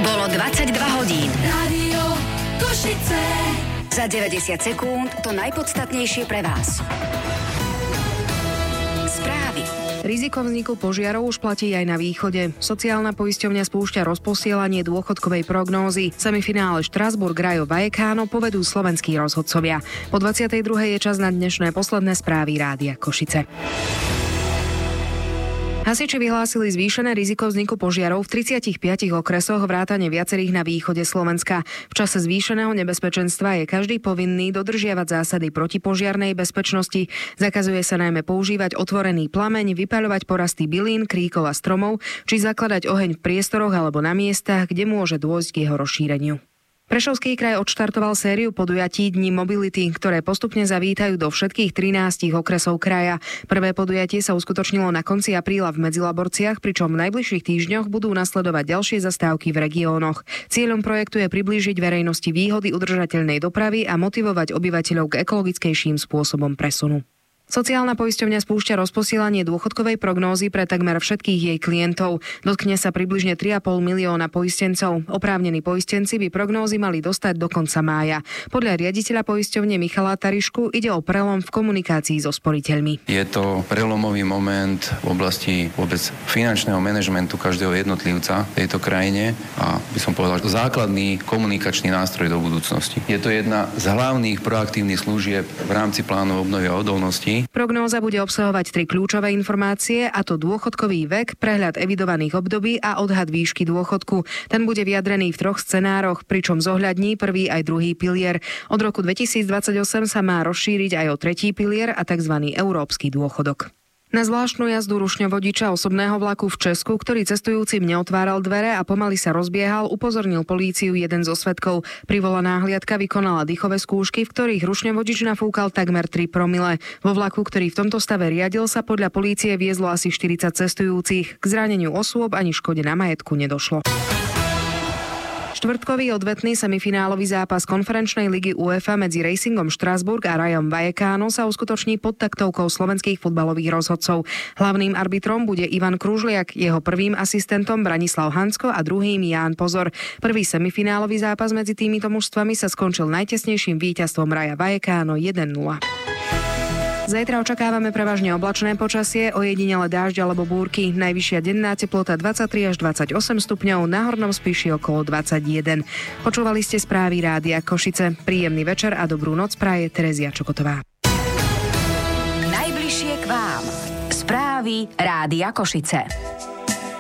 Bolo 22 hodín. Rádio Košice. Za 90 sekúnd to najpodstatnejšie pre vás. Správy. Riziko vzniku požiarov už platí aj na východe. Sociálna poisťovňa spúšťa rozposielanie dôchodkovej prognózy. Semifinále Štrasburg Rayo Vallecano povedú slovenskí rozhodcovia. Po 22. je čas na dnešné posledné správy Rádia Košice. Hasiči vyhlásili zvýšené riziko vzniku požiarov v 35 okresoch vrátane viacerých na východe Slovenska. V čase zvýšeného nebezpečenstva je každý povinný dodržiavať zásady protipožiarnej bezpečnosti. Zakazuje sa najmä používať otvorený plameň, vypaľovať porasty bylín, kríkov a stromov, či zakladať oheň v priestoroch alebo na miestach, kde môže dôjsť k jeho rozšíreniu. Prešovský kraj odštartoval sériu podujatí Dní mobility, ktoré postupne zavítajú do všetkých 13 okresov kraja. Prvé podujatie sa uskutočnilo na konci apríla v Medzilaborciach, pričom v najbližších týždňoch budú nasledovať ďalšie zastávky v regiónoch. Cieľom projektu je priblížiť verejnosti výhody udržateľnej dopravy a motivovať obyvateľov k ekologickejším spôsobom presunu. Sociálna poisťovňa spúšťa rozposielanie dôchodkovej prognózy pre takmer všetkých jej klientov. Dotkne sa približne 3,5 milióna poistencov. Oprávnení poistenci by prognózy mali dostať do konca mája. Podľa riaditeľa poisťovne Michala Tarišku ide o prelom v komunikácii so sporiteľmi. Je to prelomový moment v oblasti vôbec finančného manažmentu každého jednotlivca v tejto krajine a by som povedal, že základný komunikačný nástroj do budúcnosti. Je to jedna z hlavných proaktívnych služieb v rámci plánu obnovy a odolnosti. Prognóza bude obsahovať 3 kľúčové informácie, a to dôchodkový vek, prehľad evidovaných období a odhad výšky dôchodku. Ten bude vyjadrený v 3 scenároch, pričom zohľadní prvý aj druhý pilier. Od roku 2028 sa má rozšíriť aj o tretí pilier a tzv. Európsky dôchodok. Na zvláštnu jazdu rušňovodiča osobného vlaku v Česku, ktorý cestujúcim neotváral dvere a pomaly sa rozbiehal, upozornil políciu jeden zo svedkov. Privolaná hliadka vykonala dýchové skúšky, v ktorých rušňovodič nafúkal takmer 3 promile. Vo vlaku, ktorý v tomto stave riadil, sa podľa polície viezlo asi 40 cestujúcich. K zraneniu osôb ani škode na majetku nedošlo. Štvrtkový odvetný semifinálový zápas konferenčnej ligy UEFA medzi Racingom Štrasburg a Rayom Vallecano sa uskutoční pod taktovkou slovenských futbalových rozhodcov. Hlavným arbitrom bude Ivan Kružliak, jeho prvým asistentom Branislav Hansko a druhým Ján Pozor. Prvý semifinálový zápas medzi týmito mužstvami sa skončil najtesnejším víťazstvom Raya Vallecano 1-0. Zajtra očakávame prevažne oblačné počasie, ojedinele dážď alebo búrky. Najvyššia denná teplota 23 až 28 stupňov, na Hornom Spiši okolo 21. Počúvali ste správy Rádia Košice. Príjemný večer a dobrú noc praje Terezia Čokotová. Najbližšie k vám. Správy Rádia Košice.